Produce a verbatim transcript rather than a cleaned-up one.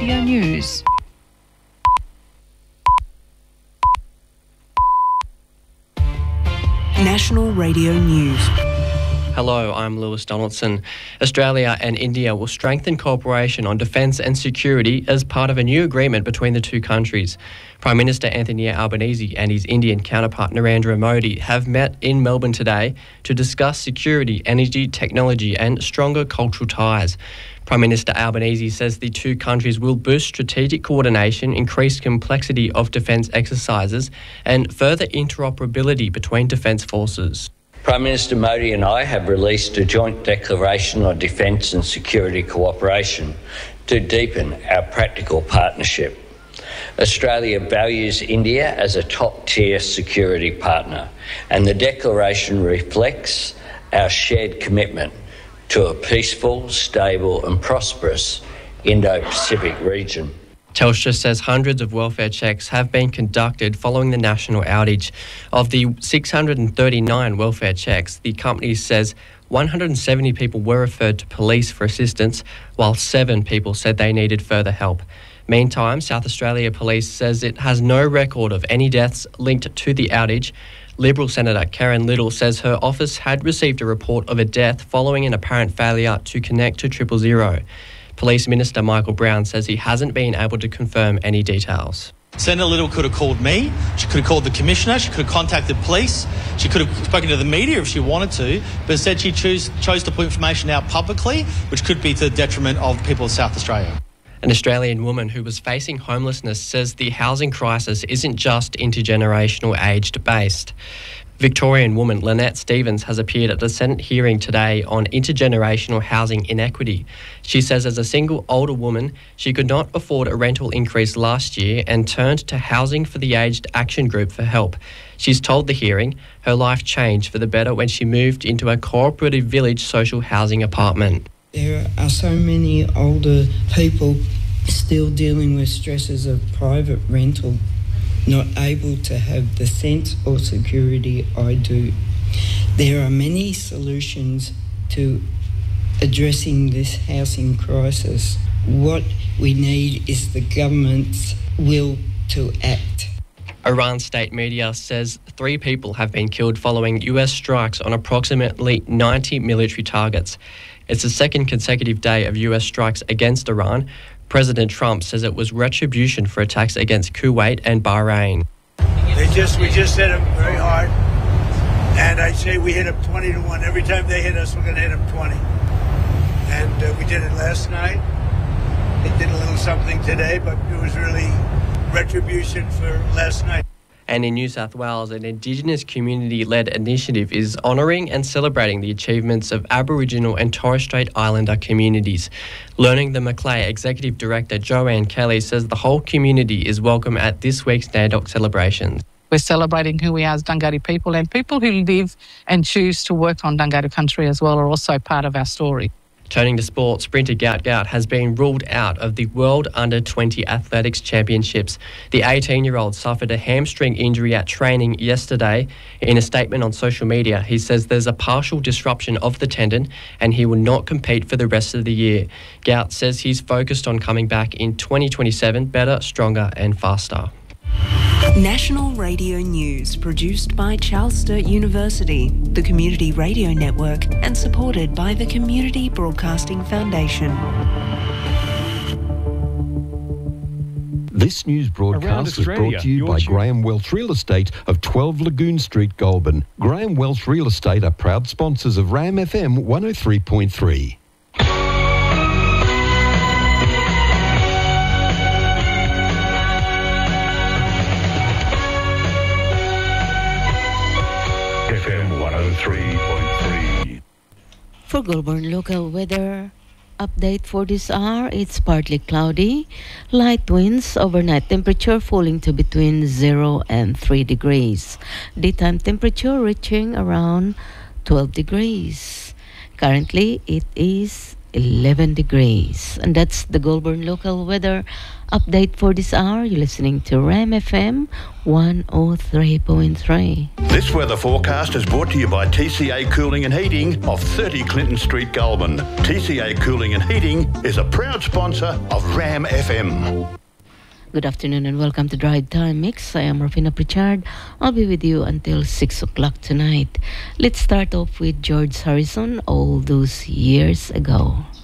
Radio News. National Radio News. Hello, I'm Lewis Donaldson. Australia and India will strengthen cooperation on defence and security as part of a new agreement between the two countries. Prime Minister Anthony Albanese and his Indian counterpart Narendra Modi have met in Melbourne today to discuss security, energy, technology and stronger cultural ties. Prime Minister Albanese says the two countries will boost strategic coordination, increase complexity of defence exercises and further interoperability between defence forces. Prime Minister Modi and I have released a joint declaration on defence and security cooperation to deepen our practical partnership. Australia values India as a top-tier security partner, and the declaration reflects our shared commitment to a peaceful, stable and prosperous Indo-Pacific region. Telstra says hundreds of welfare checks have been conducted following the national outage. Of the six hundred thirty-nine welfare checks, the company says one hundred seventy people were referred to police for assistance, while seven people said they needed further help. Meantime, South Australia Police says it has no record of any deaths linked to the outage. Liberal Senator Karen Little says her office had received a report of a death following an apparent failure to connect to triple zero. Police Minister Michael Brown says he hasn't been able to confirm any details. Senator Little could have called me, she could have called the Commissioner, she could have contacted police, she could have spoken to the media if she wanted to, but instead she choose, chose to put information out publicly, which could be to the detriment of people of South Australia. An Australian woman who was facing homelessness says the housing crisis isn't just intergenerational aged based. Victorian woman Lynette Stevens has appeared at the Senate hearing today on intergenerational housing inequity. She says as a single older woman, she could not afford a rental increase last year and turned to Housing for the Aged Action Group for help. She's told the hearing her life changed for the better when she moved into a cooperative village social housing apartment. There are so many older people still dealing with stresses of private rental, not able to have the sense or security I do. There are many solutions to addressing this housing crisis. What we need is the government's will to act. Iran state media says three people have been killed following U S strikes on approximately ninety military targets. It's the second consecutive day of U S strikes against Iran. President Trump says it was retribution for attacks against Kuwait and Bahrain. They just, we just hit them very hard, and I'd say we hit them twenty to one. Every time they hit us, we're going to hit them twenty. And uh, we did it last night. They did a little something today, but it was really retribution for last night. And in New South Wales, an Indigenous community-led initiative is honouring and celebrating the achievements of Aboriginal and Torres Strait Islander communities. Learning the Macleay Executive Director Joanne Kelly says the whole community is welcome at this week's NAIDOC celebrations. We're celebrating who we are as Dungari people, and people who live and choose to work on Dungari country as well are also part of our story. Turning to sport, sprinter Gout Gout has been ruled out of the World Under twenty Athletics Championships. The eighteen-year-old suffered a hamstring injury at training yesterday. In a statement on social media, he says there's a partial disruption of the tendon and he will not compete for the rest of the year. Gout says he's focused on coming back in twenty twenty-seven better, stronger and faster. National Radio News, produced by Charles Sturt University, the Community Radio Network, and supported by the Community Broadcasting Foundation. This news broadcast was brought to you by Graham Welch Real Estate of twelve Lagoon Street, Goulburn. Graham Welch Real Estate are proud sponsors of RAM F M one oh three point three. For Goulburn local weather update for this hour, it's partly cloudy, light winds, overnight temperature falling to between zero and three degrees. Daytime temperature reaching around twelve degrees. Currently, it is eleven degrees. And that's the Goulburn Local Weather Update for this hour. You're listening to Ram F M one oh three point three. This weather forecast is brought to you by T C A Cooling and Heating of thirty Clinton Street, Goulburn. T C A Cooling and Heating is a proud sponsor of Ram F M. Good afternoon and welcome to Drive Time Mix. I am Rafina Pritchard. I'll be with you until six o'clock tonight. Let's start off with George Harrison, All Those Years Ago.